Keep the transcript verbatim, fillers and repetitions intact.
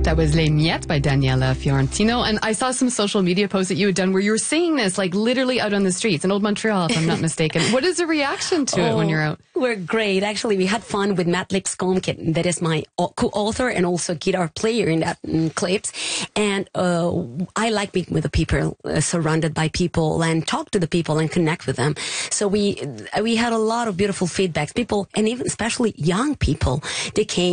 That was Les Miettes by Daniela Fiorentino. And I saw some social media posts that you had done where you were singing this like literally out on the streets in Old Montreal, if I'm not mistaken. What is the reaction to oh, it when you're out? We're great. Actually, we had fun with Matt Lipscomb, that is my co-author and also guitar player in that in clips. And uh, I like being with the people, uh, surrounded by people, and talk to the people and connect with them. So we we had a lot of beautiful feedbacks. People, and even especially young people, they came